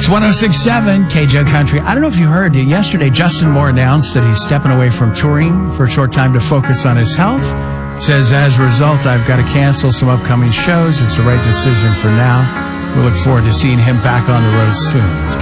It's 106.7 KJO Country. I don't know if you heard, yesterday Justin Moore announced that he's stepping away from touring for a short time to focus on his health. Says, as a result, I've got to cancel some upcoming shows. It's the right decision for now. We look forward to seeing him back on the road soon.